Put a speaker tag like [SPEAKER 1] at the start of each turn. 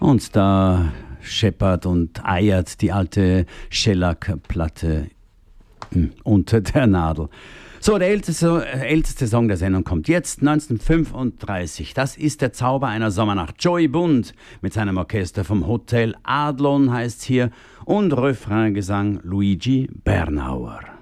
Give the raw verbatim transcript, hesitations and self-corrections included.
[SPEAKER 1] Und da scheppert und eiert die alte Shellac-Platte unter der Nadel. So, der älteste, älteste Song der Sendung kommt jetzt, neunzehnhundertfünfunddreißig. Das ist der Zauber einer Sommernacht. Joey Bund mit seinem Orchester vom Hotel Adlon heißt's hier und Refraingesang Luigi Bernauer.